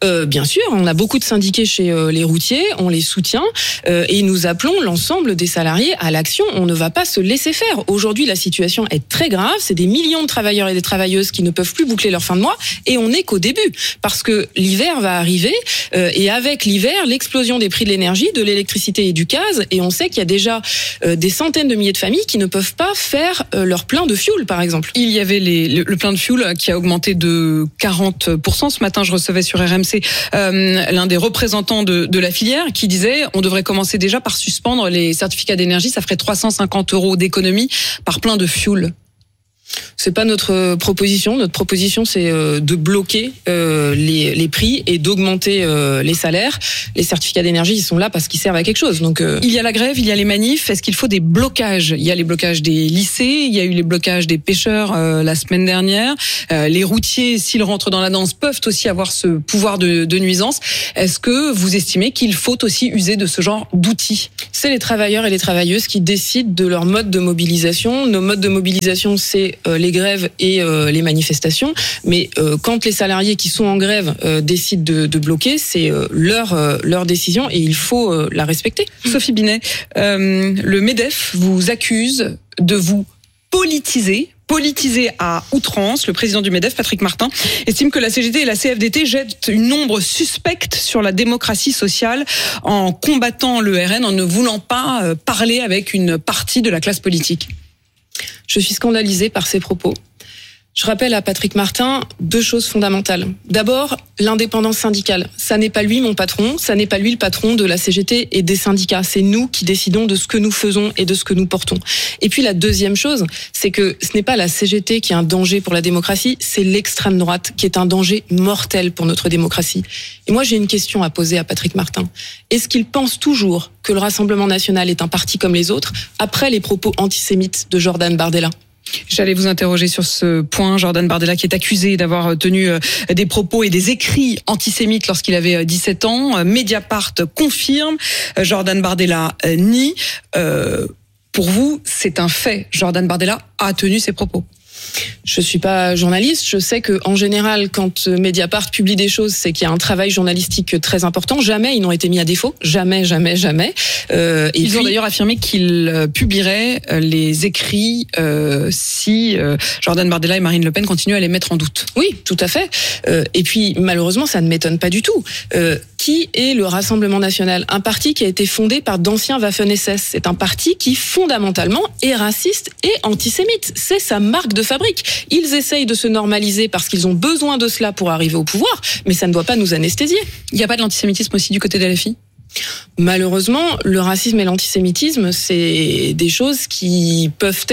Bien sûr, on a beaucoup de syndiqués chez les routiers, on les soutient et nous appelons l'ensemble des salariés à l'action. On ne va pas se laisser faire. Aujourd'hui, la situation est très grave. C'est des millions de travailleurs et des travailleuses qui ne peuvent plus boucler leur fin de mois et on n'est qu'au début parce que l'hiver va arriver et avec l'hiver, l'explosion des prix de l'énergie, de l'électricité et du gaz et on sait qu'il y a déjà des centaines de milliers de familles qui ne peuvent pas faire leur plein de fioul, par exemple. Il y avait le plein de fioul qui a augmenté de 40%. Ce matin, je recevais sur RMC l'un des représentants de la filière qui disait on devrait commencer déjà par suspendre les certificats d'énergie, ça ferait 350 € d'économie par plein de fioul. C'est pas notre proposition. Notre proposition, c'est de bloquer les prix et d'augmenter les salaires. Les certificats d'énergie, ils sont là parce qu'ils servent à quelque chose. Donc, il y a la grève, il y a les manifs. Est-ce qu'il faut des blocages ? Il y a les blocages des lycées, il y a eu les blocages des pêcheurs la semaine dernière. Les routiers, s'ils rentrent dans la danse, peuvent aussi avoir ce pouvoir de nuisance. Est-ce que vous estimez qu'il faut aussi user de ce genre d'outils ? C'est les travailleurs et les travailleuses qui décident de leur mode de mobilisation. Nos modes de mobilisation, c'est les grèves et les manifestations, mais quand les salariés qui sont en grève décident de bloquer, c'est leur décision et il faut la respecter. Sophie Binet, le MEDEF vous accuse de vous politiser à outrance. Le président du MEDEF, Patrick Martin, estime que la CGT et la CFDT jettent une ombre suspecte sur la démocratie sociale en combattant le RN, en ne voulant pas parler avec une partie de la classe politique. Je suis scandalisée par ces propos. Je rappelle à Patrick Martin 2 choses fondamentales. D'abord, l'indépendance syndicale. Ça n'est pas lui mon patron, ça n'est pas lui le patron de la CGT et des syndicats. C'est nous qui décidons de ce que nous faisons et de ce que nous portons. Et puis la deuxième chose, c'est que ce n'est pas la CGT qui est un danger pour la démocratie, c'est l'extrême droite qui est un danger mortel pour notre démocratie. Et moi, j'ai une question à poser à Patrick Martin. Est-ce qu'il pense toujours que le Rassemblement national est un parti comme les autres, après les propos antisémites de Jordan Bardella ? J'allais vous interroger sur ce point. Jordan Bardella qui est accusé d'avoir tenu des propos et des écrits antisémites lorsqu'il avait 17 ans. Mediapart confirme, Jordan Bardella nie. Pour vous, c'est un fait. Jordan Bardella a tenu ses propos. Je suis pas journaliste. Je sais que en général, quand Mediapart publie des choses, c'est qu'il y a un travail journalistique très important. Jamais ils n'ont été mis à défaut. Jamais. Ils ont d'ailleurs affirmé qu'ils publieraient les écrits si Jordan Bardella et Marine Le Pen continuent à les mettre en doute. Oui, tout à fait. Et puis malheureusement, ça ne m'étonne pas du tout. Qui est le Rassemblement national ? Un parti qui a été fondé par d'anciens Waffen-SS. C'est un parti qui fondamentalement est raciste et antisémite. C'est sa marque de fabrique. Ils essayent de se normaliser parce qu'ils ont besoin de cela pour arriver au pouvoir, mais ça ne doit pas nous anesthésier. Il n'y a pas de l'antisémitisme aussi du côté de LFI ? Malheureusement, le racisme et l'antisémitisme, c'est des choses qui peuvent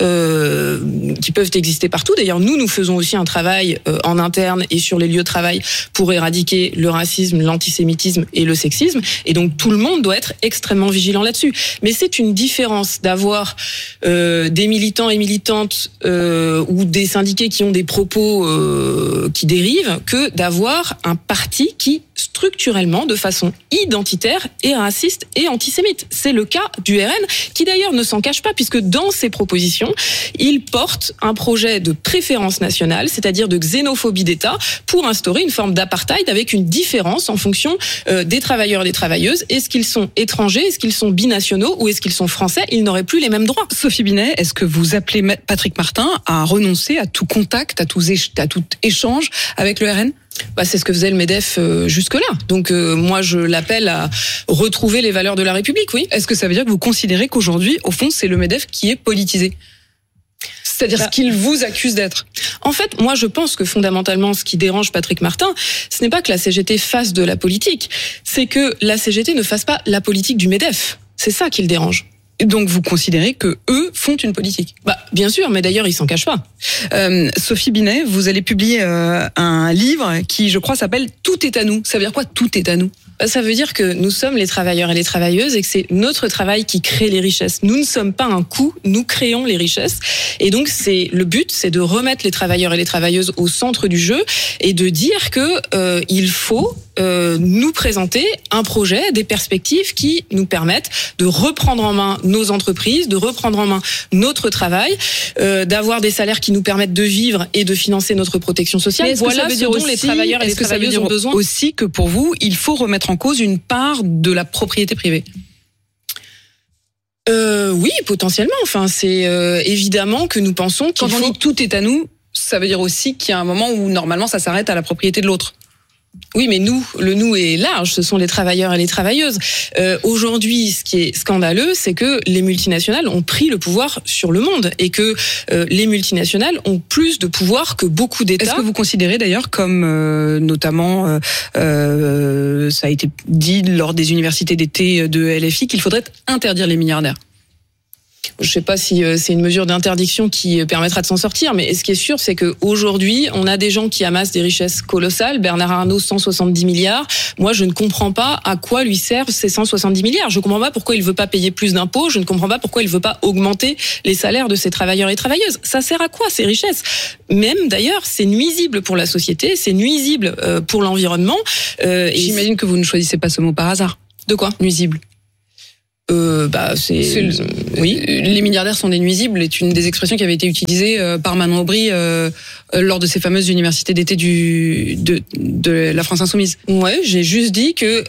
exister partout. D'ailleurs, nous faisons aussi un travail en interne et sur les lieux de travail pour éradiquer le racisme, l'antisémitisme et le sexisme. Et donc, tout le monde doit être extrêmement vigilant là-dessus. Mais c'est une différence d'avoir des militants et militantes ou des syndiqués qui ont des propos qui dérivent que d'avoir un parti qui, structurellement, de façon identitaire, est raciste et antisémite. C'est le cas du RN, qui d'ailleurs ne s'en cache pas, puisque dans ses propositions, il porte un projet de préférence nationale, c'est-à-dire de xénophobie d'État, pour instaurer une forme d'apartheid avec une différence en fonction des travailleurs et des travailleuses. Est-ce qu'ils sont étrangers, est-ce qu'ils sont binationaux ou est-ce qu'ils sont français ? Ils n'auraient plus les mêmes droits. Sophie Binet, est-ce que vous appelez Patrick Martin à renoncer à tout contact, à tout échange avec le RN ? C'est ce que faisait le MEDEF jusque-là. Donc moi, je l'appelle à retrouver les valeurs de la République, oui. Est-ce que ça veut dire que vous considérez qu'aujourd'hui, au fond, c'est le MEDEF qui est politisé ? C'est-à-dire ce qu'il vous accuse d'être. En fait, moi, je pense que fondamentalement, ce qui dérange Patrick Martin, ce n'est pas que la CGT fasse de la politique, c'est que la CGT ne fasse pas la politique du MEDEF. C'est ça qui le dérange. Donc vous considérez que eux font une politique ? Bien sûr, mais d'ailleurs ils s'en cachent pas. Sophie Binet, vous allez publier un livre qui, je crois, s'appelle Tout est à nous. Ça veut dire quoi, tout est à nous ? Ça veut dire que nous sommes les travailleurs et les travailleuses et que c'est notre travail qui crée les richesses. Nous ne sommes pas un coût, nous créons les richesses. Et donc, le but, c'est de remettre les travailleurs et les travailleuses au centre du jeu et de dire que il faut nous présenter un projet, des perspectives qui nous permettent de reprendre en main nos entreprises, de reprendre en main notre travail, d'avoir des salaires qui nous permettent de vivre et de financer notre protection sociale. Voilà ce dont les travailleurs et les travailleuses ont besoin. Aussi que pour vous, il faut remettre en cause une part de la propriété privée. Oui, potentiellement. Enfin, c'est évidemment que nous pensons qu'il Quand on dit tout est à nous, ça veut dire aussi qu'il y a un moment où normalement ça s'arrête à la propriété de l'autre. Oui, mais le nous est large, ce sont les travailleurs et les travailleuses. Aujourd'hui, ce qui est scandaleux, c'est que les multinationales ont pris le pouvoir sur le monde et que les multinationales ont plus de pouvoir que beaucoup d'États. Est-ce que vous considérez d'ailleurs, comme notamment ça a été dit lors des universités d'été de LFI, qu'il faudrait interdire les milliardaires ? Je ne sais pas si c'est une mesure d'interdiction qui permettra de s'en sortir, mais ce qui est sûr, c'est qu'aujourd'hui, on a des gens qui amassent des richesses colossales. Bernard Arnault, 170 milliards. Moi, je ne comprends pas à quoi lui servent ces 170 milliards. Je ne comprends pas pourquoi il ne veut pas payer plus d'impôts. Je ne comprends pas pourquoi il ne veut pas augmenter les salaires de ses travailleurs et travailleuses. Ça sert à quoi, ces richesses ? Même, d'ailleurs, c'est nuisible pour la société, c'est nuisible pour l'environnement. J'imagine que vous ne choisissez pas ce mot par hasard. De quoi ? Nuisible. Oui, les milliardaires sont des nuisibles est une des expressions qui avait été utilisée par Manon Aubry lors de ces fameuses universités d'été de la France Insoumise. Ouais, j'ai juste dit que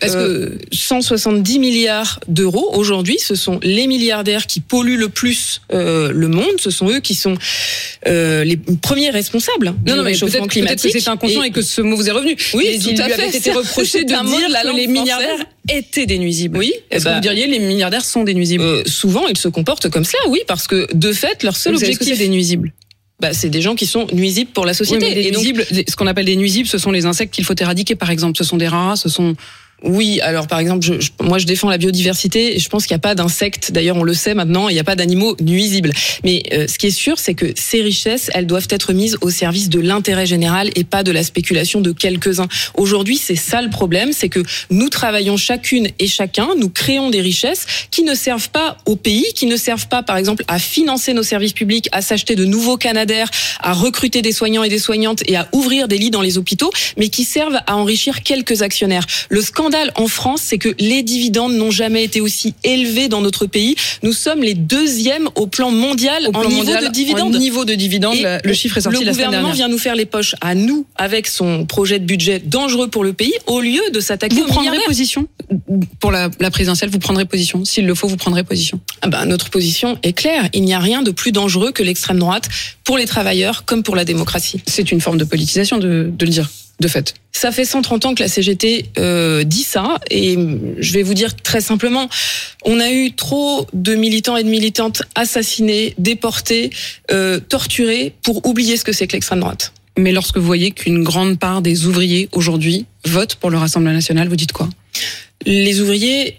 170 milliards d'euros aujourd'hui, ce sont les milliardaires qui polluent le plus le monde. Ce sont eux qui sont les premiers responsables du réchauffement climatique. Peut-être que c'est inconscient et que ce mot vous est revenu. Oui, mais il lui avait été reproché de dire que les milliardaires étaient des nuisibles. Oui. Est-ce que vous diriez les milliardaires sont des nuisibles ? Souvent, ils se comportent comme cela, oui, parce que de fait, leur seul objectif, c'est des nuisibles. C'est des gens qui sont nuisibles pour la société. Oui, mais nuisibles, ce qu'on appelle des nuisibles, ce sont les insectes qu'il faut éradiquer, par exemple. Ce sont des rats, ce sont... Oui, alors par exemple, moi je défends la biodiversité et je pense qu'il n'y a pas d'insectes, d'ailleurs on le sait maintenant, il n'y a pas d'animaux nuisibles. Mais ce qui est sûr, c'est que ces richesses, elles doivent être mises au service de l'intérêt général et pas de la spéculation de quelques-uns. Aujourd'hui, c'est ça le problème, c'est que nous travaillons chacune et chacun, nous créons des richesses qui ne servent pas au pays, qui ne servent pas par exemple à financer nos services publics, à s'acheter de nouveaux Canadair, à recruter des soignants et des soignantes et à ouvrir des lits dans les hôpitaux, mais qui servent à enrichir quelques actionnaires. Le scandale en France, c'est que les dividendes n'ont jamais été aussi élevés dans notre pays. Nous sommes les deuxièmes au plan mondial en niveau de dividendes. Le chiffre est sorti la semaine dernière. Le gouvernement vient nous faire les poches à nous avec son projet de budget dangereux pour le pays au lieu de s'attaquer aux milliardaires. Vous prendrez position pour la présidentielle, vous prendrez position. S'il le faut, vous prendrez position. Notre position est claire. Il n'y a rien de plus dangereux que l'extrême droite pour les travailleurs comme pour la démocratie. C'est une forme de politisation de le dire. De fait. Ça fait 130 ans que la CGT dit ça, et je vais vous dire très simplement, on a eu trop de militants et de militantes assassinés, déportés, torturés pour oublier ce que c'est que l'extrême droite. Mais lorsque vous voyez qu'une grande part des ouvriers aujourd'hui votent pour le Rassemblement national, vous dites quoi ? Les ouvriers,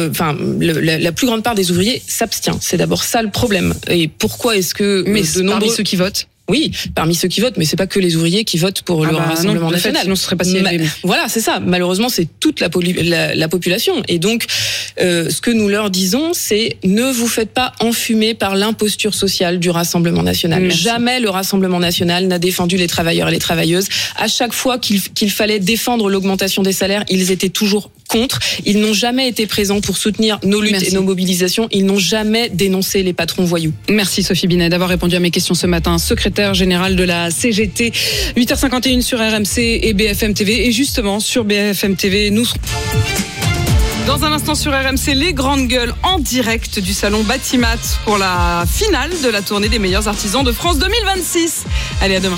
la plus grande part des ouvriers s'abstient. C'est d'abord ça le problème. Et pourquoi est-ce que parmi ceux qui votent ? Oui, parmi ceux qui votent, mais c'est pas que les ouvriers qui votent pour le Rassemblement national. Sinon, ce serait pas si élevé. Voilà, c'est ça. Malheureusement, c'est toute la population. Et donc, ce que nous leur disons, c'est ne vous faites pas enfumer par l'imposture sociale du Rassemblement national. Merci. Jamais le Rassemblement national n'a défendu les travailleurs et les travailleuses. À chaque fois qu'il fallait défendre l'augmentation des salaires, ils étaient toujours contre. Ils n'ont jamais été présents pour soutenir nos luttes et nos mobilisations. Ils n'ont jamais dénoncé les patrons voyous. Merci Sophie Binet d'avoir répondu à mes questions ce matin. Secrétaire général de la CGT, 8h51 sur RMC et BFM TV. Et justement, sur BFM TV, nous serons... Dans un instant sur RMC, les grandes gueules en direct du salon Batimat pour la finale de la tournée des meilleurs artisans de France 2026. Allez, à demain.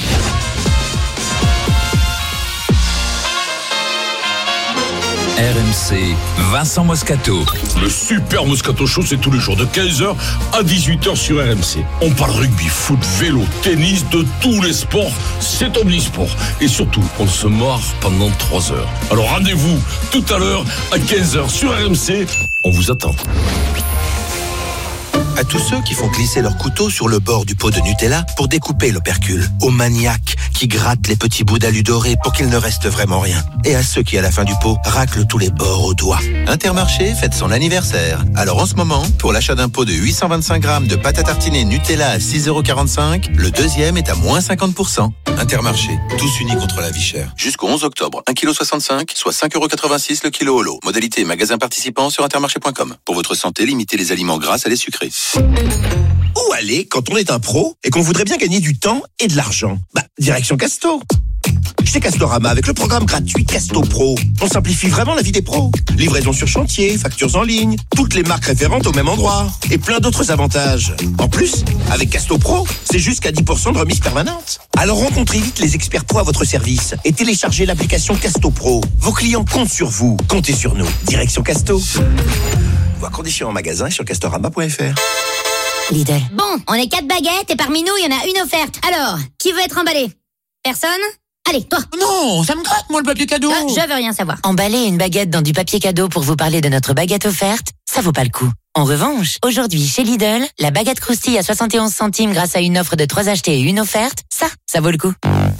RMC, Vincent Moscato. Le super Moscato Show, c'est tous les jours de 15h à 18h sur RMC. On parle rugby, foot, vélo, tennis, de tous les sports. C'est omnisport. Et surtout, on se marre pendant 3 heures. Alors rendez-vous tout à l'heure à 15h sur RMC. On vous attend. À tous ceux qui font glisser leur couteau sur le bord du pot de Nutella pour découper l'opercule. Aux maniaques qui grattent les petits bouts d'alu doré pour qu'il ne reste vraiment rien. Et à ceux qui, à la fin du pot, raclent tous les bords au doigt. Intermarché fête son anniversaire. Alors en ce moment, pour l'achat d'un pot de 825 grammes de pâte à tartiner Nutella à 6,45 €, le deuxième est à moins 50%. Intermarché, tous unis contre la vie chère. Jusqu'au 11 octobre, 1,65 kg, soit 5,86 € le kilo holo. Modalité magasin participant sur intermarché.com. Pour votre santé, limitez les aliments gras à les sucrés. Où aller quand on est un pro et qu'on voudrait bien gagner du temps et de l'argent? Direction Casto. Chez Castorama, avec le programme gratuit Casto Pro, on simplifie vraiment la vie des pros. Livraison sur chantier, factures en ligne, toutes les marques référentes au même endroit et plein d'autres avantages. En plus, avec Casto Pro, c'est jusqu'à 10% de remise permanente. Alors rencontrez vite les experts pro à votre service et téléchargez l'application Casto Pro. Vos clients comptent sur vous, comptez sur nous. Direction Casto. Voir conditions en magasin sur castorama.fr. Lidl. Bon, on est 4 baguettes et parmi nous, il y en a une offerte. Alors, qui veut être emballé? Personne? Allez, toi. Non, ça me gratte, moi, le papier cadeau. Je veux rien savoir. Emballer une baguette dans du papier cadeau pour vous parler de notre baguette offerte, ça vaut pas le coup. En revanche, aujourd'hui, chez Lidl, la baguette croustille à 71 centimes grâce à une offre de 3 achetés et une offerte, ça vaut le coup.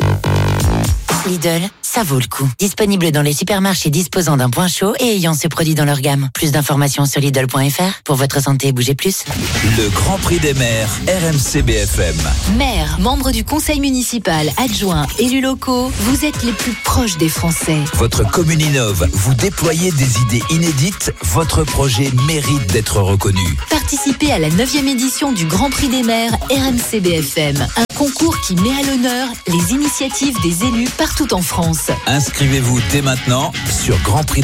Lidl, ça vaut le coup. Disponible dans les supermarchés disposant d'un point chaud et ayant ce produit dans leur gamme. Plus d'informations sur Lidl.fr. Pour votre santé, bougez plus. Le Grand Prix des maires, RMC BFM. Maires, membres du conseil municipal, adjoints, élus locaux, vous êtes les plus proches des Français. Votre commune innove, vous déployez des idées inédites, votre projet mérite d'être reconnu. Participez à la 9e édition du Grand Prix des maires RMC BFM. Un concours qui met à l'honneur les initiatives des élus partout en France. Inscrivez-vous dès maintenant sur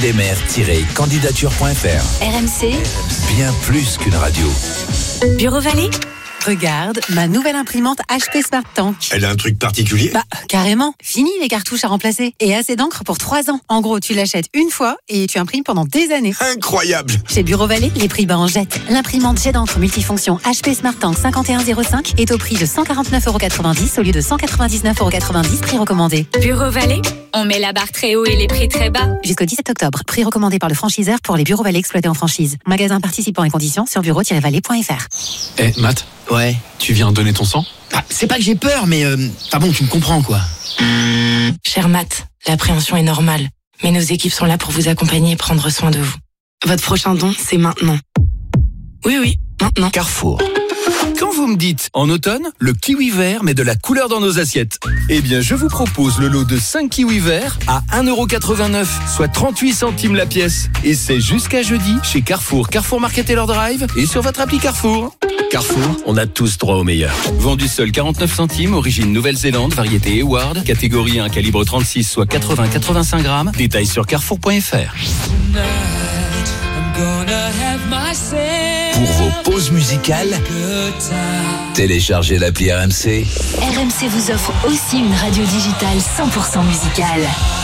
grandprixdesmaires-candidature.fr. RMC, bien plus qu'une radio. Bureau Vallée? Regarde, ma nouvelle imprimante HP Smart Tank. Elle a un truc particulier? Carrément. Fini les cartouches à remplacer. Et assez d'encre pour 3 ans. En gros, tu l'achètes une fois et tu imprimes pendant des années. Incroyable! Chez Bureau Vallée, les prix bas en jette. L'imprimante jet d'encre multifonction HP Smart Tank 5105 est au prix de 149,90 € au lieu de 199,90 €, prix recommandé. Bureau Vallée, on met la barre très haut et les prix très bas. Jusqu'au 17 octobre. Prix recommandé par le franchiseur pour les Bureaux Vallée exploités en franchise. Magasin participant et conditions sur bureau-vallée.fr. Matt? Ouais. Tu viens donner ton sang? C'est pas que j'ai peur, mais bon, tu me comprends, quoi. Cher Matt, l'appréhension est normale, mais nos équipes sont là pour vous accompagner et prendre soin de vous. Votre prochain don, c'est maintenant. Oui, maintenant. Carrefour. Quand vous me dites, en automne, le kiwi vert met de la couleur dans nos assiettes, eh bien je vous propose le lot de 5 kiwis verts à 1,89 €, soit 38 centimes la pièce. Et c'est jusqu'à jeudi chez Carrefour, Carrefour Market Taylor Drive et sur votre appli Carrefour. Carrefour, on a tous droit au meilleur. Vendu seul 49 centimes, origine Nouvelle-Zélande, variété Eward, catégorie 1, calibre 36, soit 80-85 grammes. Détails sur carrefour.fr. Pour vos pauses musicales, téléchargez l'appli RMC. RMC vous offre aussi une radio digitale 100% musicale.